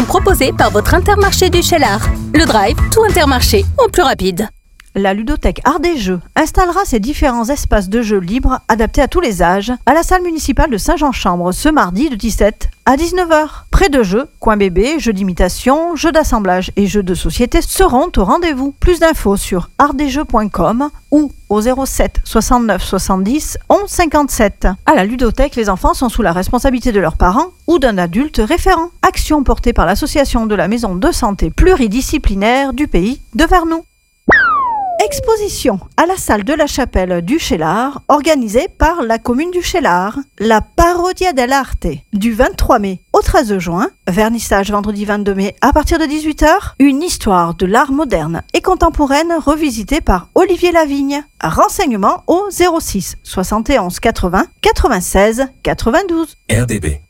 proposé par votre Intermarché du Cheylard. Le Drive, tout Intermarché, en plus rapide. La ludothèque Art des Jeux installera ses différents espaces de jeux libres adaptés à tous les âges à la salle municipale de Saint-Jean-Chambre ce mardi de 17 à 19h. Près de jeux, coin bébé, jeux d'imitation, jeux d'assemblage et jeux de société seront au rendez-vous. Plus d'infos sur artdesjeux.com ou au 07 69 70 11 57. À la ludothèque, les enfants sont sous la responsabilité de leurs parents ou d'un adulte référent. Action portée par l'association de la maison de santé pluridisciplinaire du pays de Vernou. Exposition à la salle de la chapelle du Cheylard, organisée par la commune du Cheylard. La Parodia dell'arte, du 23 mai au 13 juin. Vernissage vendredi 22 mai à partir de 18h. Une histoire de l'art moderne et contemporaine revisitée par Olivier Lavigne. Renseignements au 06 71 80 96 92. RDB.